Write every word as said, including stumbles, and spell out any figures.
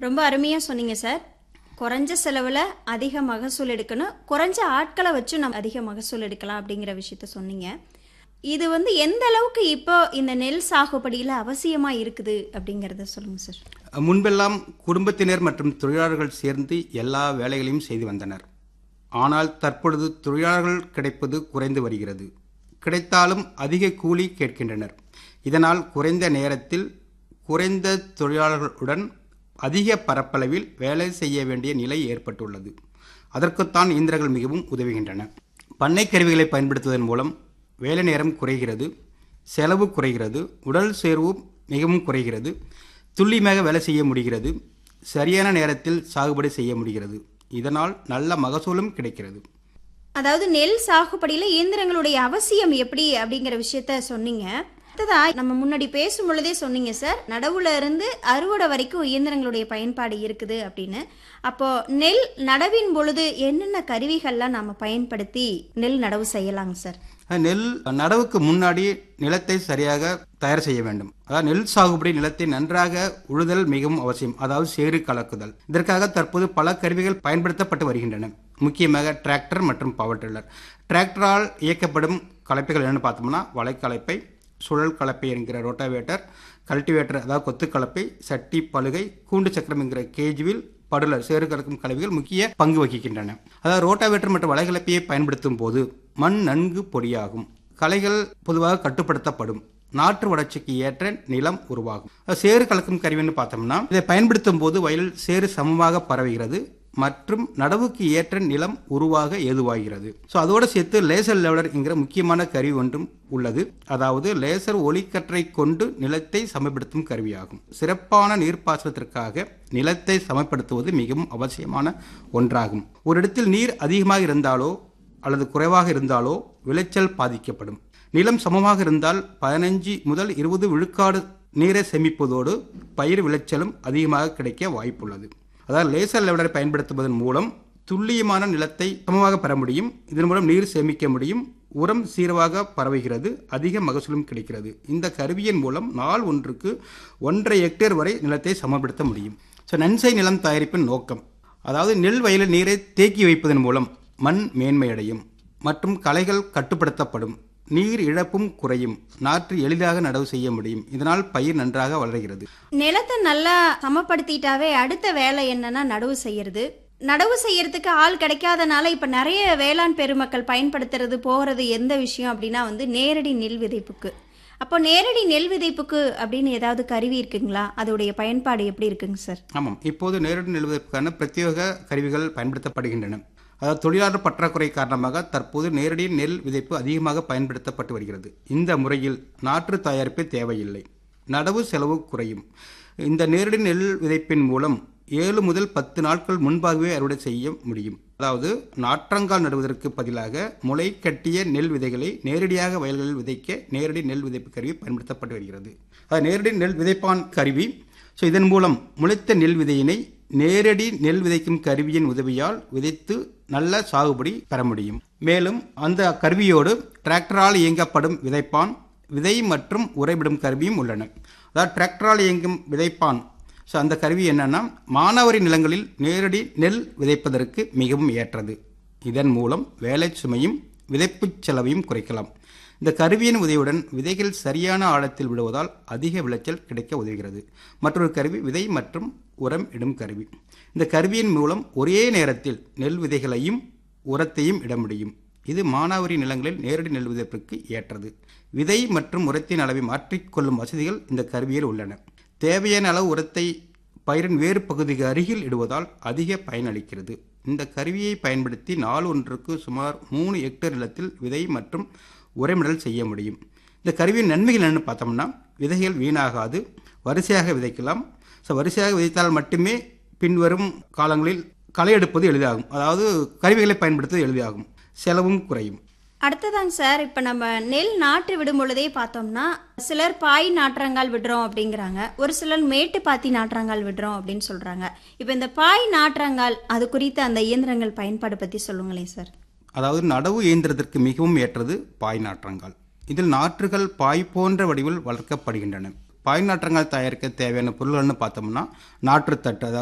ரொம்ப அருமையா சொன்னீங்க சார். குறைஞ்ச செலவுல அதிக மகசூல் எடுக்கணும், குறைஞ்ச ஆட்களை வச்சு நம்ம அதிக மகசூல் எடுக்கலாம் அப்படிங்கிற விஷயத்த சொன்னீங்க. இது வந்து எந்த அளவுக்கு இப்போ இந்த நெல் சாகுபடியில் அவசியமா இருக்குது அப்படிங்கிறத சொல்லுங்க சார். முன்பெல்லாம் குடும்பத்தினர் மற்றும் தொழிலாளர்கள் சேர்ந்து எல்லா வேலைகளையும் செய்து வந்தனர். ஆனால் தற்பொழுது தொழிலாளர்கள் கிடைப்பது குறைந்து வருகிறது. கிடைத்தாலும் அதிக கூலி கேட்கின்றனர். இதனால் குறைந்த நேரத்தில் குறைந்த தொழிலாளர்களுடன் அதிக பரப்பளவில் வேலை செய்ய வேண்டிய நிலை ஏற்பட்டுள்ளது. அதற்குத்தான் இயந்திரங்கள் மிகவும் உதவுகின்றன. பண்ணை கருவிகளை பயன்படுத்துவதன் மூலம் வேலை நேரம் குறைகிறது, செலவு குறைகிறது, உடல் சேர்வு மிகவும் குறைகிறது, துல்லியமாக வேலை செய்ய முடிகிறது, சரியான நேரத்தில் சாகுபடி செய்ய முடிகிறது. இதனால் நல்ல மகசூலும் கிடைக்கிறது. அதாவது நெல் சாகுபடியில் இயந்திரங்களுடைய அவசியம் எப்படி அப்படிங்கிற விஷயத்த சொன்னீங்க. அடுத்ததா நம்ம முன்னாடி பேசும் பொழுதே சொன்னீங்க சார், நடவுல இருந்து அறுவடை வரைக்கும் இயந்திரங்களுடைய பயன்பாடு இருக்குது அப்படின்னு. அப்போ நெல் நடவின் பொழுது என்னென்ன கருவிகள்லாம் நாம பயன்படுத்தி நெல் நடவு செய்யலாங்க சார்? நெல் நடவுக்கு முன்னாடி நிலத்தை சரியாக தயார் செய்ய வேண்டும். அதாவது நெல் சாகுபடி நிலத்தை நன்றாக உழுதல் மிகவும் அவசியம். அதாவது சேறு கலக்குதல். இதற்காக தற்போது பல கருவிகள் பயன்படுத்தப்பட்டு வருகின்றன. முக்கியமாக டிராக்டர் மற்றும் பவர் டில்லர். டிராக்டரால் இயக்கப்படும் கலப்பைகள் என்னென்னு பார்த்தோம்னா வலைக்கலப்பை, சுழல் கலப்பை என்கிற ரோட்டாவேட்டர், கல்டிவேட்டர் அதாவது கொத்து கலப்பை, சட்டி பலுகை, கூண்டு சக்கரம் என்கிற கேஜ்வில், படுலர் சேறு கலக்கும் கலவைகள் முக்கிய பங்கு வகிக்கின்றன. அதாவது ரோட்டாவேட்டர் மற்றும் வலைக்கலப்பையை பயன்படுத்தும் போது மண் நன்கு பொடியாகும், களைகள் பொதுவாக கட்டுப்படுத்தப்படும், நாற்று வளர்ச்சிக்கு ஏற்ற நிலம் உருவாகும். சேறு கலக்கும் கருவின்னு பார்த்தோம்னா இதை பயன்படுத்தும் போது வயலில் சேறு சமமாக பரவுகிறது மற்றும் நடவுக்கு ஏற்ற நிலம் உருவாக ஏதுவாகிறது. ஸோ அதோடு சேர்த்து லேசர் லெவலர் என்கிற முக்கியமான கருவி ஒன்றும் உள்ளது. அதாவது லேசர் ஒளிக்கற்றை கொண்டு நிலத்தை சமப்படுத்தும் கருவியாகும். சிறப்பான நீர்ப்பாசனத்திற்காக நிலத்தை சமப்படுத்துவது மிகவும் அவசியமான ஒன்றாகும். ஒரு இடத்தில் நீர் அதிகமாக இருந்தாலோ அல்லது குறைவாக இருந்தாலோ விளைச்சல் பாதிக்கப்படும். நிலம் சமமாக இருந்தால் பதினைஞ்சு முதல் இருபது விழுக்காடு நீரை சேமிப்பதோடு பயிர் விளைச்சலும் அதிகமாக கிடைக்க வாய்ப்புள்ளது. அதாவது லேசர் லெவலரை பயன்படுத்துவதன் மூலம் துல்லியமான நிலத்தை சமமாக பெற முடியும். இதன் மூலம் நீர் சேமிக்க முடியும், உரம் சீராக பரவுகிறது, அதிக மகசூலும் கிடைக்கிறது. இந்த கருவியின் மூலம் நாள் ஒன்றுக்கு ஒன்றரை ஹெக்டேர் வரை நிலத்தை சமப்படுத்த முடியும். ஸோ நன்சை நிலம் தயாரிப்பின் நோக்கம், அதாவது நெல் வயலில் நீரை தேக்கி வைப்பதன் மூலம் மண் மேன்மையடையும் மற்றும் களைகள் கட்டுப்படுத்தப்படும், நீர் இழப்பும் குறையும், நாற்று எளிதாக நடவு செய்ய முடியும். இதனால் பயிர் நன்றாக வளர்கிறது. நிலத்தை நல்லா சமப்படுத்திட்டாவே அடுத்த வேலை என்னன்னா நடவு செய்யறது. நடவு செய்யறதுக்கு ஆள் கிடைக்காதனால இப்ப நிறைய வேளாண் பெருமக்கள் பயன்படுத்துறது போகிறது எந்த விஷயம் அப்படின்னா வந்து நேரடி நெல் விதைப்புக்கு. அப்போ நேரடி நெல் விதைப்புக்கு அப்படின்னு ஏதாவது கருவி இருக்குங்களா? அதோடைய பயன்பாடு எப்படி இருக்குங்க சார்? ஆமாம், இப்போது நேரடி நெல் விதைப்புக்கான பிரத்யேக கருவிகள் பயன்படுத்தப்படுகின்றன. அதாவது தொழிலாளர் பற்றாக்குறை காரணமாக தற்போது நேரடி நெல் விதைப்பு அதிகமாக பயன்படுத்தப்பட்டு வருகிறது. இந்த முறையில் நாற்று தயாரிப்பு தேவையில்லை, நடவு செலவு குறையும். இந்த நேரடி நெல் விதைப்பின் மூலம் ஏழு முதல் பத்து நாட்கள் முன்பாகவே அறுவடை செய்ய முடியும். அதாவது நாற்றங்கால் நடுவதற்கு பதிலாக முளை கட்டிய நெல் விதைகளை நேரடியாக வயல்களில் விதைக்க நேரடி நெல் விதைப்பு கருவி பயன்படுத்தப்பட்டு வருகிறது. அது நேரடி நெல் விதைப்பான் கருவி. ஸோ இதன் மூலம் முளைத்த நெல் விதையினை நேரடி நெல் விதைக்கும் கருவியின் உதவியால் விதைத்து நல்ல சாகுபடி பெற முடியும். மேலும் அந்த கருவியோடு டிராக்டரால் இயங்கப்படும் விதைப்பான், விதை மற்றும் உறைவிடும் கருவியும் உள்ளன. அதாவது டிராக்டரால் இயங்கும் விதைப்பான், ஸோ அந்த கருவி என்னன்னா மானாவாரி நிலங்களில் நேரடி நெல் விதைப்பதற்கு மிகவும் ஏற்றது. இதன் மூலம் வேலை சுமையும் விதைப்பு செலவையும் குறைக்கலாம். இந்த கருவியின் உதவியுடன் விதைகள் சரியான ஆழத்தில் விடுவதால் அதிக விளைச்சல் கிடைக்க உதவுகிறது. மற்றொரு கருவி விதை மற்றும் உரம் இடும் கருவி. இந்த கருவியின் மூலம் ஒரே நேரத்தில் நெல் விதைகளையும் உரத்தையும் இட முடியும். இது மானாவாரி நிலங்களில் நேரடி நெல் விதைப்பிற்கு ஏற்றது. விதை மற்றும் உரத்தின் அளவை மாற்றிக்கொள்ளும் வசதிகள் இந்த கருவியில் உள்ளன. தேவையான அளவு உரத்தை பயிரின் வேறு பகுதிக்கு அருகில் இடுவதால் அதிக பயனளிக்கிறது. இந்த கருவியை பயன்படுத்தி நாள் ஒன்றுக்கு சுமார் மூணு ஹெக்டேர் நிலத்தில் விதை மற்றும் உரமிடல் செய்ய முடியும். இந்த கருவியின் நன்மைகள் என்னென்னு பார்த்தோம்னா விதைகள் வீணாகாது, வரிசையாக விதைக்கலாம். ஸோ வரிசையாக விதைத்தால் மட்டுமே பின்வரும் காலங்களில் களை எடுப்பது எளிதாகும். அதாவது கருவிகளை பயன்படுத்துவது எளிதாகும், செலவும் குறையும். அடுத்ததாங்க சார், இப்போ நம்ம நெல் நாற்று விடும் பொழுதே பார்த்தோம்னா சிலர் பாய் நாற்றங்கால் விடுறோம் அப்படிங்கிறாங்க, ஒரு சிலர் மேட்டு பாத்தி நாற்றங்கால் விடுறோம் அப்படின்னு சொல்கிறாங்க. இப்போ இந்த பாய் நாற்றங்கால் அது குறித்த அந்த இயந்திரங்கள் பயன்பாடு பற்றி சொல்லுங்களேன் சார். அதாவது நடவு இயந்திரத்திற்கு மிகவும் ஏற்றது பாய் நாற்றங்கால். இதில் நாற்றுகள் பாய் போன்ற வடிவில் வளர்க்கப்படுகின்றன. பாய் நாற்றங்கால் தயாரிக்க தேவையான பொருள்கள்னு பார்த்தோம்னா நாற்றுத்தட்டு,